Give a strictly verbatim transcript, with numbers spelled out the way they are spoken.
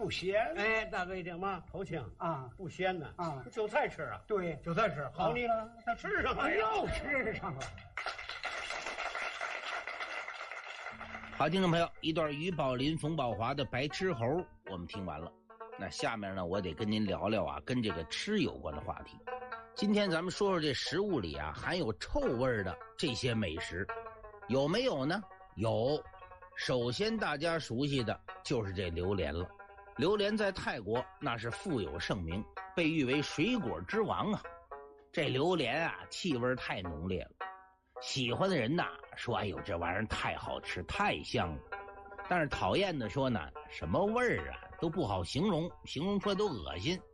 不咸。 哎，大哥一听嘛，头青啊， 不咸呢啊， 韭菜吃啊， 对， 韭菜吃，好你了，他吃上了， 又吃上了。 好，听众朋友，一段于宝林、冯宝华的《白痴猴》我们听完了。那下面呢，我得跟您聊聊啊，跟这个吃有关的话题。今天咱们说说这食物里啊含有臭味的这些美食，有没有呢？有。首先大家熟悉的就是这榴莲了。榴莲在泰国那是富有盛名，被誉为水果之王啊。这榴莲啊，气味太浓烈了。喜欢的人呐说，哎呦，这玩意儿太好吃，太香了。但是讨厌的说呢，什么味儿啊都不好形容，形容出来都恶心。